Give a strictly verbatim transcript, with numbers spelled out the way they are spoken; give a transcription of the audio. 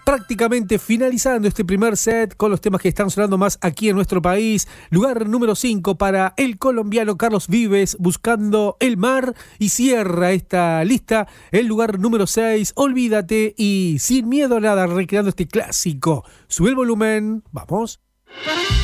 prácticamente finalizando este primer set con los temas que están sonando más aquí en nuestro país. Lugar número cinco para el colombiano Carlos Vives, Buscando el Mar. Y cierra esta lista el lugar número seis, Olvídate y Sin Miedo a Nada, recreando este clásico. Sube el volumen, vamos.